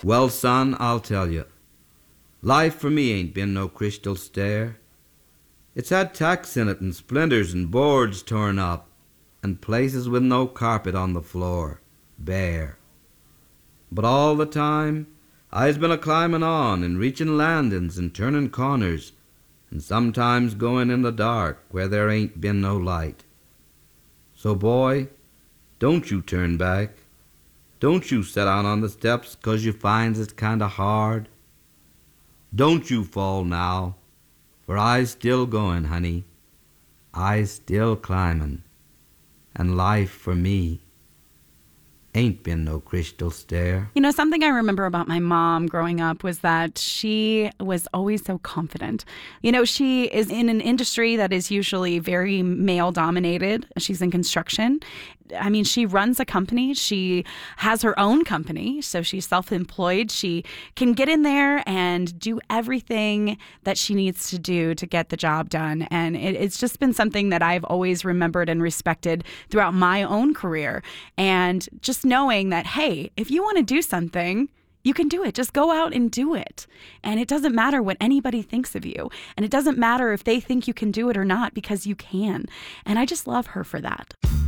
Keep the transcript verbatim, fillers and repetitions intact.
Well, son, I'll tell you. Life for me ain't been no crystal stair. It's had tacks in it and splinters and boards torn up and places with no carpet on the floor, bare. But all the time, I's been a-climbin' on and reachin' landin's and turnin' corners and sometimes goin' in the dark where there ain't been no light. So, boy, don't you turn back. Don't you set out on the steps 'cause you finds it kinda hard. Don't you fall now, for I's still goin', honey. I's still climbin', and life for me ain't been no crystal stair. You know, something I remember about my mom growing up was that she was always so confident. You know, she is in an industry that is usually very male-dominated. She's in construction. I mean, she runs a company. She has her own company, so she's self-employed. She can get in there and do everything that she needs to do to get the job done. And it, it's just been something that I've always remembered and respected throughout my own career. And just knowing that, hey, if you want to do something, you can do it. Just go out and do it. And it doesn't matter what anybody thinks of you. And it doesn't matter if they think you can do it or not, because you can. And I just love her for that.